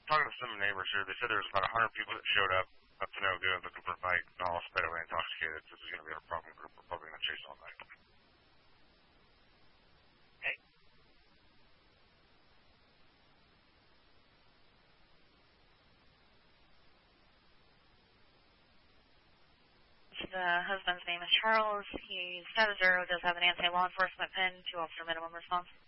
talking to some neighbors here. They said there was about 100 people that showed up to no good, looking for a fight, and all sped away intoxicated. This is going to be our problem group. We're probably going to chase all night. Okay. The husband's name is Charles. He status 0 does have an anti-law enforcement pin, 2 officer minimum response.